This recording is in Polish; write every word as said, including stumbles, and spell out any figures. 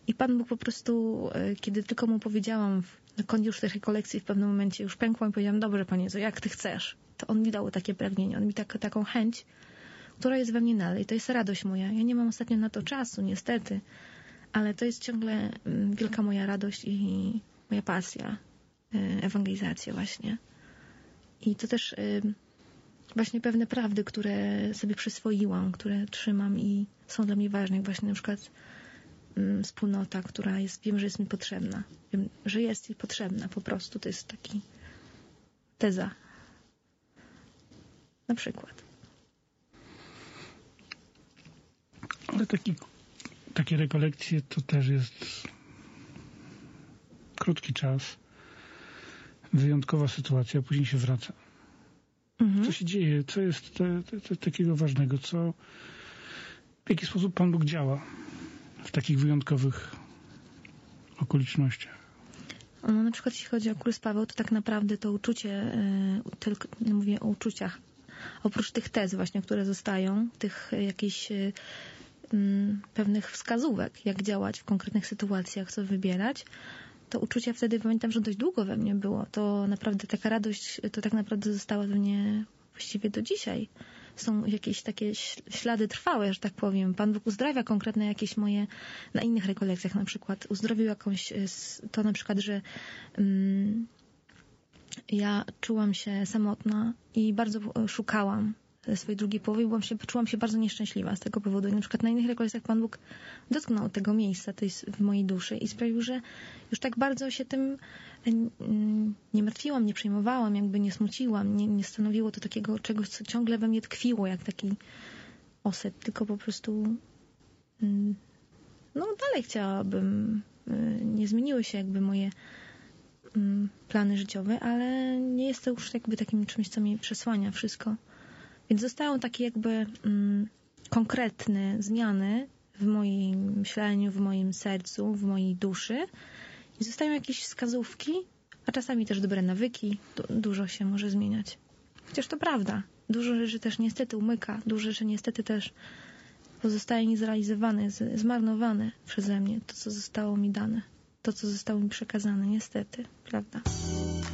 I Pan Bóg po prostu, kiedy tylko mu powiedziałam, na koniec już tej rekolekcji w pewnym momencie już pękłam i powiedziałam, dobrze Panie Jezu, jak Ty chcesz. To On mi dał takie pragnienie, On mi tak, taką chęć, która jest we mnie dalej. To jest radość moja. Ja nie mam ostatnio na to czasu, niestety, ale to jest ciągle wielka moja radość i moja pasja. Ewangelizacja właśnie. I to też właśnie pewne prawdy, które sobie przyswoiłam, które trzymam i są dla mnie ważne, jak właśnie na przykład wspólnota, która jest, wiem, że jest mi potrzebna. Wiem, że jest mi potrzebna po prostu. To jest taki teza. Na przykład. Ale taki, takie rekolekcje to też jest krótki czas, wyjątkowa sytuacja, później się wraca. Mhm. Co się dzieje? Co jest te, te, te, takiego ważnego? Co, w jaki sposób Pan Bóg działa w takich wyjątkowych okolicznościach? No, na przykład jeśli chodzi o Król Paweł, to tak naprawdę to uczucie, yy, tylko no, mówię o uczuciach, oprócz tych tez właśnie, które zostają, tych jakichś yy, yy, pewnych wskazówek, jak działać w konkretnych sytuacjach, co wybierać, to uczucie wtedy, pamiętam, że dość długo we mnie było. To naprawdę taka radość, to tak naprawdę została we mnie właściwie do dzisiaj. Są jakieś takie ślady trwałe, że tak powiem. Pan Bóg uzdrawia konkretne jakieś moje, na innych rekolekcjach na przykład, uzdrowił jakąś, to na przykład, że um, ja czułam się samotna i bardzo szukałam swojej drugiej połowy i byłam się, czułam się bardzo nieszczęśliwa z tego powodu. I na przykład na innych rekolekcjach Pan Bóg dotknął tego miejsca to jest w mojej duszy i sprawił, że już tak bardzo się tym nie martwiłam, nie przejmowałam, jakby nie smuciłam, nie, nie stanowiło to takiego czegoś, co ciągle we mnie tkwiło, jak taki oset, tylko po prostu no dalej chciałabym, nie zmieniły się jakby moje plany życiowe, ale nie jest to już jakby takim czymś, co mnie przesłania wszystko. Więc zostają takie jakby mm, konkretne zmiany w moim myśleniu, w moim sercu, w mojej duszy i zostają jakieś wskazówki, a czasami też dobre nawyki. Du- dużo się może zmieniać. Chociaż to prawda. Dużo rzeczy też niestety umyka. Dużo rzeczy niestety też pozostaje niezrealizowane, z- zmarnowane przeze mnie. To, co zostało mi dane. To, co zostało mi przekazane. Niestety. Prawda.